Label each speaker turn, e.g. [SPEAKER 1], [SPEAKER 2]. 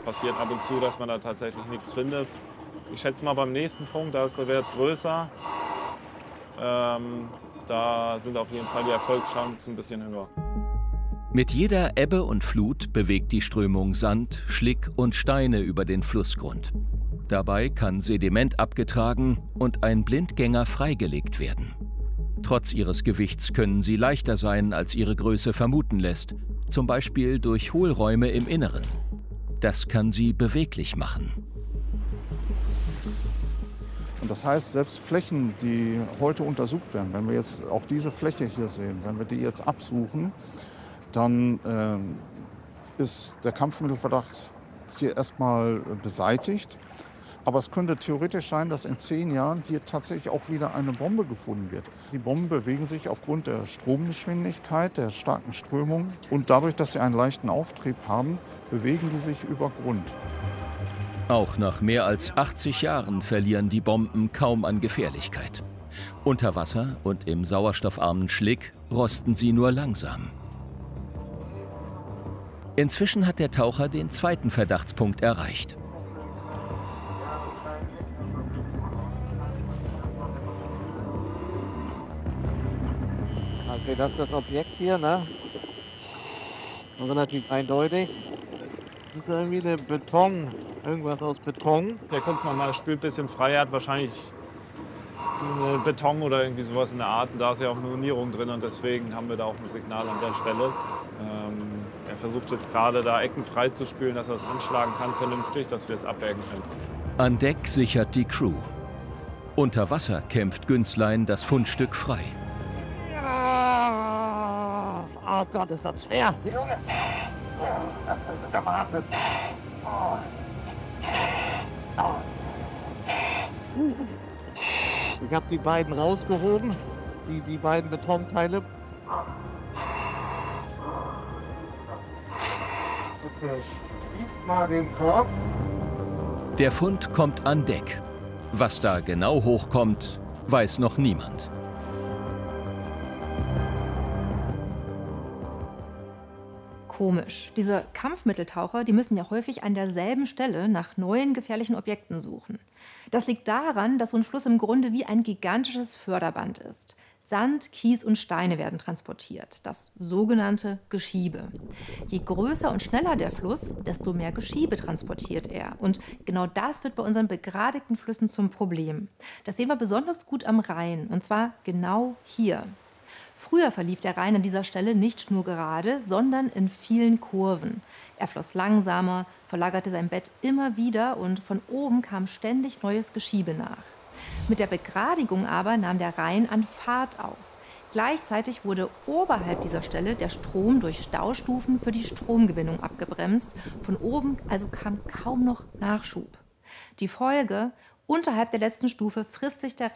[SPEAKER 1] passiert ab und zu, dass man da tatsächlich nichts findet. Ich schätze mal beim nächsten Punkt, da ist der Wert größer. Da sind auf jeden Fall die Erfolgschancen ein bisschen höher.
[SPEAKER 2] Mit jeder Ebbe und Flut bewegt die Strömung Sand, Schlick und Steine über den Flussgrund. Dabei kann Sediment abgetragen und ein Blindgänger freigelegt werden. Trotz ihres Gewichts können sie leichter sein, als ihre Größe vermuten lässt, zum Beispiel durch Hohlräume im Inneren. Das kann sie beweglich machen.
[SPEAKER 3] Und das heißt, selbst Flächen, die heute untersucht werden, wenn wir jetzt auch diese Fläche hier sehen, wenn wir die jetzt absuchen, dann ist der Kampfmittelverdacht hier erstmal beseitigt. Aber es könnte theoretisch sein, dass in 10 Jahren hier tatsächlich auch wieder eine Bombe gefunden wird. Die Bomben bewegen sich aufgrund der Stromgeschwindigkeit, der starken Strömung. Und dadurch, dass sie einen leichten Auftrieb haben, bewegen die sich über Grund.
[SPEAKER 2] Auch nach mehr als 80 Jahren verlieren die Bomben kaum an Gefährlichkeit. Unter Wasser und im sauerstoffarmen Schlick rosten sie nur langsam. Inzwischen hat der Taucher den zweiten Verdachtspunkt erreicht.
[SPEAKER 4] Okay, das ist das Objekt hier, ne? Relativ eindeutig. Das ist irgendwie eine irgendwas aus Beton.
[SPEAKER 1] Ja, guckt mal, spült ein bisschen frei, er hat wahrscheinlich Beton oder irgendwie sowas in der Art. Und da ist ja auch eine Unierung drin und deswegen haben wir da auch ein Signal an der Stelle. Er versucht jetzt gerade da Ecken frei zu spülen, dass er es anschlagen kann vernünftig, dass wir es abwägen können.
[SPEAKER 2] An Deck sichert die Crew. Unter Wasser kämpft Günzlein das Fundstück frei.
[SPEAKER 4] Oh Gott, ist das schwer. Junge. Ich habe die beiden rausgehoben, die beiden Betonteile. Okay, gib mal den Korb.
[SPEAKER 2] Der Fund kommt an Deck. Was da genau hochkommt, weiß noch niemand.
[SPEAKER 5] Komisch. Diese Kampfmitteltaucher, die müssen ja häufig an derselben Stelle nach neuen gefährlichen Objekten suchen. Das liegt daran, dass so ein Fluss im Grunde wie ein gigantisches Förderband ist. Sand, Kies und Steine werden transportiert, das sogenannte Geschiebe. Je größer und schneller der Fluss, desto mehr Geschiebe transportiert er. Und genau das wird bei unseren begradigten Flüssen zum Problem. Das sehen wir besonders gut am Rhein, und zwar genau hier. Früher verlief der Rhein an dieser Stelle nicht schnurgerade, sondern in vielen Kurven. Er floss langsamer, verlagerte sein Bett immer wieder und von oben kam ständig neues Geschiebe nach. Mit der Begradigung aber nahm der Rhein an Fahrt auf. Gleichzeitig wurde oberhalb dieser Stelle der Strom durch Staustufen für die Stromgewinnung abgebremst. Von oben also kam kaum noch Nachschub. Die Folge: Unterhalb der letzten Stufe frisst sich der